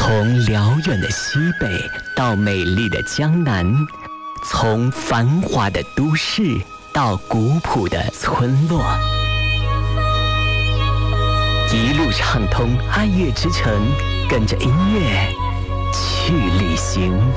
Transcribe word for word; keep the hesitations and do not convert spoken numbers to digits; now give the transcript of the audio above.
从辽远的西北到美丽的江南，从繁华的都市到古朴的村落，一路畅通爱乐之城，跟着音乐去旅行。